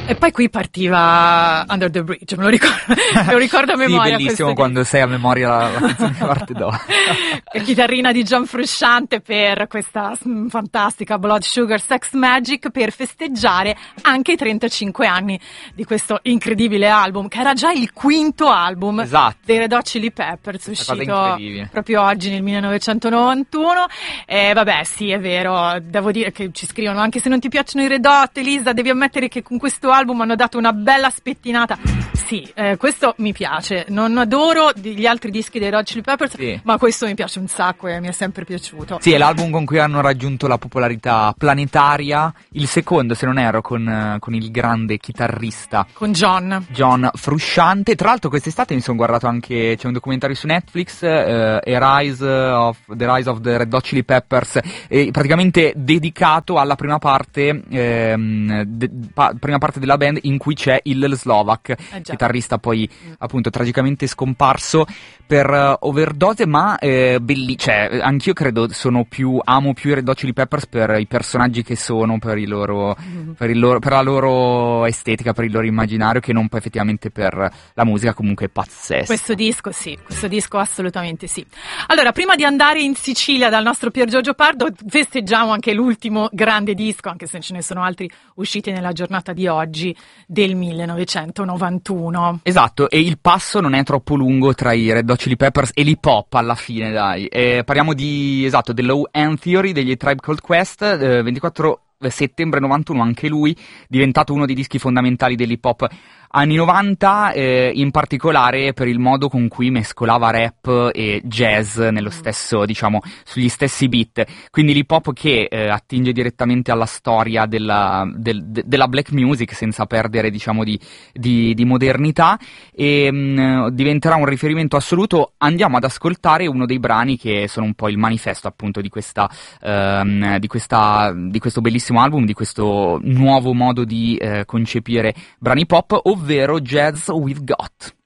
E poi qui partiva Under the Bridge, me lo ricordo a memoria. Sì, bellissimo quando sei a memoria la canzone di parte do. Chitarrina di John Frusciante per questa fantastica Blood Sugar Sex Magik, per festeggiare anche i 35 anni di questo incredibile album, che era già il quinto album dei Red Hot Chili Peppers, uscito proprio oggi nel 1991. Vabbè, sì, è vero, devo dire che ci scrivono: anche se non ti piacciono i Red Hot, Elisa, devi ammettere che con questo album hanno dato una bella spettinata. Sì, questo mi piace. Non adoro gli altri dischi dei Red Hot Chili Peppers, ma questo mi piace un sacco e mi è sempre piaciuto. Sì, è l'album con cui hanno raggiunto la popolarità planetaria, il secondo, se non erro, con il grande chitarrista, con John Frusciante. Tra l'altro quest'estate mi sono guardato anche, c'è un documentario su Netflix, The Rise of the Red Hot Chili Peppers, praticamente dedicato alla prima parte della band, in cui c'è Hillel Slovak, chitarrista poi appunto tragicamente scomparso per overdose, ma cioè, anch'io credo amo più i Red Hot Chili Peppers per i personaggi che sono, per la loro estetica, per il loro immaginario, che non poi effettivamente per la musica comunque pazzesca. Questo disco assolutamente sì. Allora, prima di andare in Sicilia dal nostro Pier Giorgio Pardo, festeggiamo anche l'ultimo grande disco, anche se ce ne sono altri usciti nella giornata di oggi, del 1991. Esatto, e il passo non è troppo lungo tra i Red Hot Chili Peppers e l'hip hop alla fine, dai. Parliamo The Low End Theory degli Tribe Called Quest, 24 settembre 91, anche lui diventato uno dei dischi fondamentali dell'hip hop anni 90, in particolare per il modo con cui mescolava rap e jazz nello stesso, diciamo, sugli stessi beat. Quindi l'hip hop che attinge direttamente alla storia della black music senza perdere, diciamo, di modernità, e diventerà un riferimento assoluto. Andiamo ad ascoltare uno dei brani che sono un po' il manifesto appunto di questo bellissimo album, di questo nuovo modo di concepire brani pop, ovvero Jazz We've Got.